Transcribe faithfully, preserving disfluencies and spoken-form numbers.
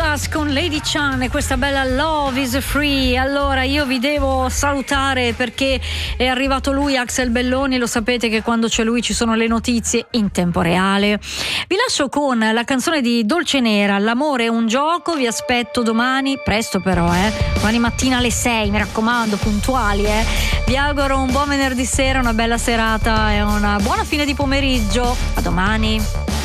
Gorillaz con Lady Chan e questa bella Love is Free. Allora io vi devo salutare perché è arrivato lui, Axel Belloni. Lo sapete che quando c'è lui ci sono le notizie in tempo reale. Vi lascio con la canzone di Dolce Nera, L'amore è un gioco. Vi aspetto domani, presto però, eh domani mattina alle sei, mi raccomando, puntuali, eh vi auguro un buon venerdì sera, una bella serata e una buona fine di pomeriggio. A domani.